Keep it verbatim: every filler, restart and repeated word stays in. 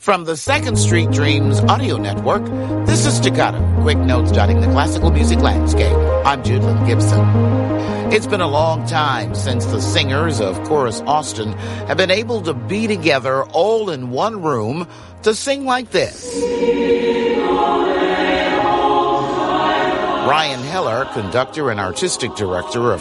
From the Second Street Dreams audio network, this is Staccato, quick notes jotting the classical music landscape. I'm Judlyn Gibson. It's been a long time since the singers of Chorus Austin have been able to be together all in one room to sing like this. Ryan Heller, conductor and artistic director of